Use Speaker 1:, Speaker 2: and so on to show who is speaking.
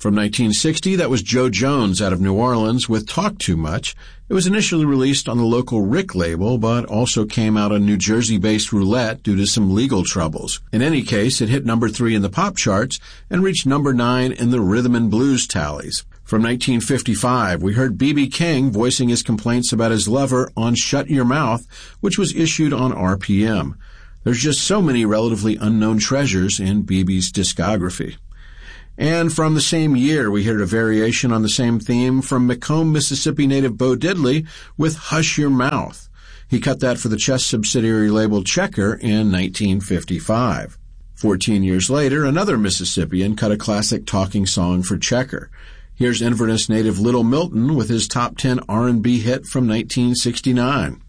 Speaker 1: From 1960, that was Joe Jones out of New Orleans with Talk Too Much. It was initially released on the local Rick label, but also came out on New Jersey-based Roulette due to some legal troubles. In any case, it hit number 3 in the pop charts and reached number 9 in the rhythm and blues tallies. From 1955, we heard B.B. King voicing his complaints about his lover on Shut Your Mouth, which was issued on RPM. There's just so many relatively unknown treasures in B.B.'s discography. And from the same year, we heard a variation on the same theme from Macomb, Mississippi native Bo Diddley with Hush Your Mouth. He cut that for the Chess subsidiary label Checker in 1955. 14 years later, another Mississippian cut a classic talking song for Checker. Here's Inverness native Little Milton with his top 10 R&B hit from 1969.